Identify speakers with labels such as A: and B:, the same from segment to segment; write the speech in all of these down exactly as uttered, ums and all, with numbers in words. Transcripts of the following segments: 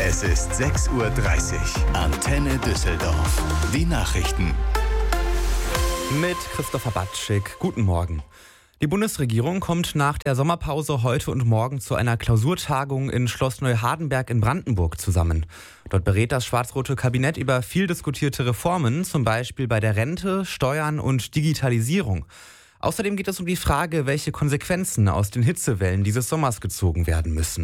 A: Es ist sechs Uhr dreißig. Antenne Düsseldorf. Die Nachrichten.
B: Mit Christopher Batschik. Guten Morgen. Die Bundesregierung kommt nach der Sommerpause heute und morgen zu einer Klausurtagung in Schloss Neuhardenberg in Brandenburg zusammen. Dort berät das schwarz-rote Kabinett über viel diskutierte Reformen, zum Beispiel bei der Rente, Steuern und Digitalisierung. Außerdem geht es um die Frage, welche Konsequenzen aus den Hitzewellen dieses Sommers gezogen werden müssen.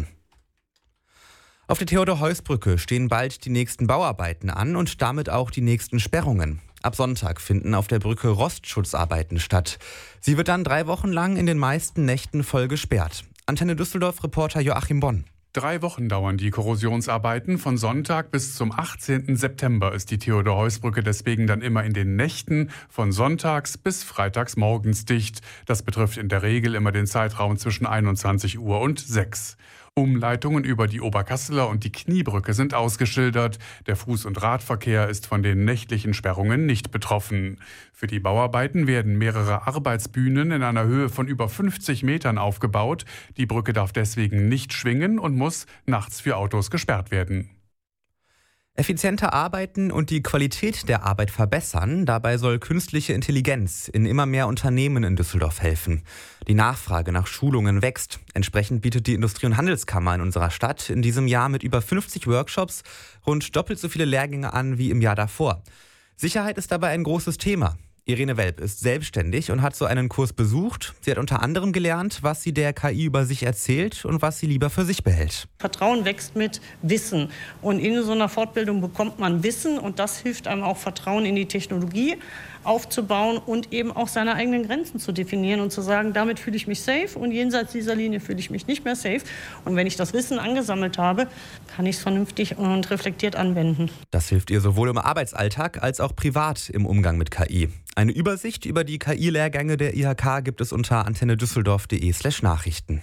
B: Auf der Theodor-Heuss-Brücke stehen bald die nächsten Bauarbeiten an und damit auch die nächsten Sperrungen. Ab Sonntag finden auf der Brücke Rostschutzarbeiten statt. Sie wird dann drei Wochen lang in den meisten Nächten voll gesperrt. Antenne Düsseldorf-Reporter Joachim Bonn.
C: Drei Wochen dauern die Korrosionsarbeiten. Von Sonntag bis zum achtzehnten September ist die Theodor-Heuss-Brücke deswegen dann immer in den Nächten von sonntags bis freitags morgens dicht. Das betrifft in der Regel immer den Zeitraum zwischen einundzwanzig Uhr und sechs. Umleitungen über die Oberkasseler und die Kniebrücke sind ausgeschildert. Der Fuß- und Radverkehr ist von den nächtlichen Sperrungen nicht betroffen. Für die Bauarbeiten werden mehrere Arbeitsbühnen in einer Höhe von über fünfzig Metern aufgebaut. Die Brücke darf deswegen nicht schwingen und muss nachts für Autos gesperrt werden.
B: Effizienter arbeiten und die Qualität der Arbeit verbessern. Dabei soll künstliche Intelligenz in immer mehr Unternehmen in Düsseldorf helfen. Die Nachfrage nach Schulungen wächst. Entsprechend bietet die Industrie- und Handelskammer in unserer Stadt in diesem Jahr mit über fünfzig Workshops rund doppelt so viele Lehrgänge an wie im Jahr davor. Sicherheit ist dabei ein großes Thema. Irene Welp ist selbstständig und hat so einen Kurs besucht. Sie hat unter anderem gelernt, was sie der K I über sich erzählt und was sie lieber für sich behält.
D: Vertrauen wächst mit Wissen. Und in so einer Fortbildung bekommt man Wissen und das hilft einem auch, Vertrauen in die Technologie aufzubauen und eben auch seine eigenen Grenzen zu definieren und zu sagen, damit fühle ich mich safe und jenseits dieser Linie fühle ich mich nicht mehr safe. Und wenn ich das Wissen angesammelt habe, kann ich es vernünftig und reflektiert anwenden.
B: Das hilft ihr sowohl im Arbeitsalltag als auch privat im Umgang mit K I. Eine Übersicht über die K I-Lehrgänge der I H K gibt es unter antennedüsseldorf.de slash Nachrichten.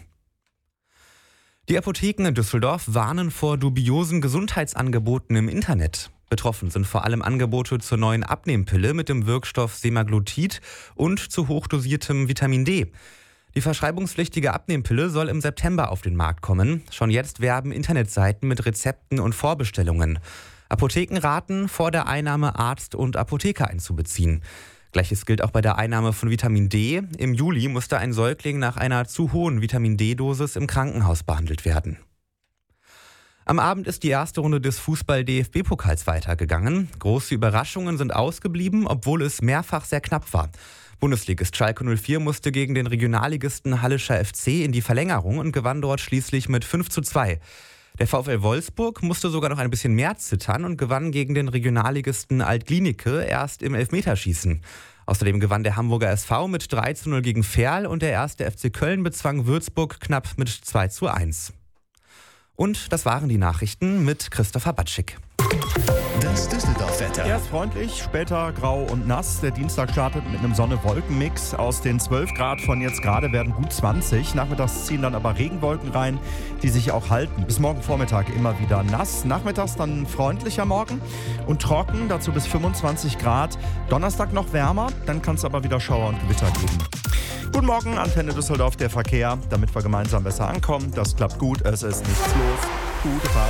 B: Die Apotheken in Düsseldorf warnen vor dubiosen Gesundheitsangeboten im Internet. Betroffen sind vor allem Angebote zur neuen Abnehmpille mit dem Wirkstoff Semaglutid und zu hochdosiertem Vitamin D. Die verschreibungspflichtige Abnehmpille soll im September auf den Markt kommen. Schon jetzt werben Internetseiten mit Rezepten und Vorbestellungen. Apotheken raten, vor der Einnahme Arzt und Apotheker einzubeziehen. Gleiches gilt auch bei der Einnahme von Vitamin D. Im Juli musste ein Säugling nach einer zu hohen Vitamin D-Dosis im Krankenhaus behandelt werden. Am Abend ist die erste Runde des Fußball-D F B-Pokals weitergegangen. Große Überraschungen sind ausgeblieben, obwohl es mehrfach sehr knapp war. Bundesligist Schalke null vier musste gegen den Regionalligisten Hallischer F C in die Verlängerung und gewann dort schließlich mit fünf zu zwei. Der VfL Wolfsburg musste sogar noch ein bisschen mehr zittern und gewann gegen den Regionalligisten Alt-Glienicke erst im Elfmeterschießen. Außerdem gewann der Hamburger S V mit drei zu null gegen Verl und der erste F C Köln bezwang Würzburg knapp mit zwei zu eins. Und das waren die Nachrichten mit Christopher Batschik.
A: Das Düsseldorf-Wetter.
E: Erst freundlich, später grau und nass. Der Dienstag startet mit einem Sonne-Wolken-Mix. Aus den zwölf Grad von jetzt gerade werden gut zwanzig. Nachmittags ziehen dann aber Regenwolken rein, die sich auch halten. Bis morgen Vormittag immer wieder nass. Nachmittags dann freundlicher Morgen und trocken, dazu bis fünfundzwanzig Grad. Donnerstag noch wärmer, dann kann es aber wieder Schauer und Gewitter geben. Guten Morgen, Antenne Düsseldorf, der Verkehr, damit wir gemeinsam besser ankommen. Das klappt gut, es ist nichts los. Gute Fahrt.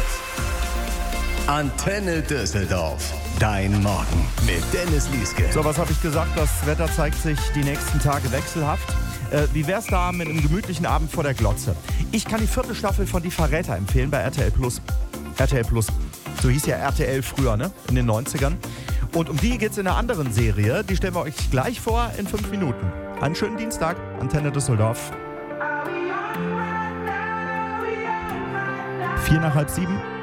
A: Antenne Düsseldorf. Dein Morgen mit Dennis Lieske.
E: So, was habe ich gesagt? Das Wetter zeigt sich die nächsten Tage wechselhaft. Äh, wie wär's da mit einem gemütlichen Abend vor der Glotze? Ich kann die vierte Staffel von Die Verräter empfehlen bei R T L Plus. R T L Plus. So hieß ja R T L früher, ne? In den neunzigern. Und um die geht's in einer anderen Serie. Die stellen wir euch gleich vor in fünf Minuten. Einen schönen Dienstag. Antenne Düsseldorf. Vier nach halb sieben.